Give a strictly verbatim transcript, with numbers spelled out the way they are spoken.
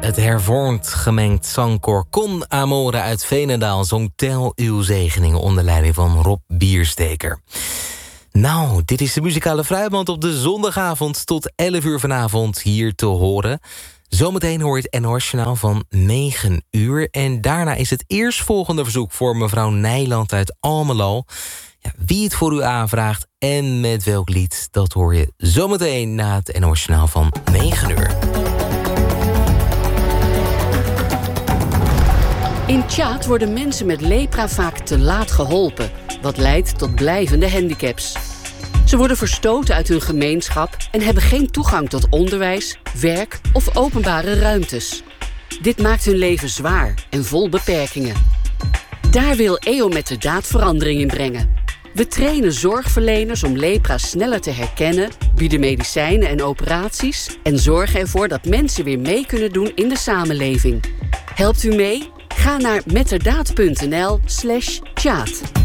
Het hervormd gemengd zangkoor Con Amore uit Veenendaal zong Tel uw zegeningen onder leiding van Rob Biersteker. Nou, dit is de muzikale fruitmand op de zondagavond tot elf uur vanavond hier te horen. Zometeen hoor je het N O S-journaal van negen uur. En daarna is het eerstvolgende verzoek voor mevrouw Nijland uit Almelo. Ja, wie het voor u aanvraagt en met welk lied, dat hoor je zometeen na het N O S-journaal van negen uur. In Tjaat worden mensen met lepra vaak te laat geholpen, wat leidt tot blijvende handicaps. Ze worden verstoten uit hun gemeenschap en hebben geen toegang tot onderwijs, werk of openbare ruimtes. Dit maakt hun leven zwaar en vol beperkingen. Daar wil E O met de daad verandering in brengen. We trainen zorgverleners om lepra sneller te herkennen, bieden medicijnen en operaties en zorgen ervoor dat mensen weer mee kunnen doen in de samenleving. Helpt u mee? Ga naar metterdaad punt n l slash tjaat.